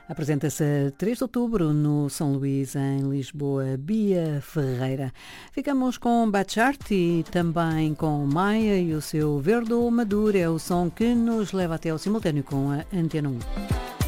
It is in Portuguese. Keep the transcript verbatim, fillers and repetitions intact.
Apresenta-se a três de outubro no São Luís, em Lisboa, Bia Ferreira. Ficamos com Bachart e também com Maia e o seu Verde ou Maduro é o som que nos leva até ao simultâneo com a Antena um.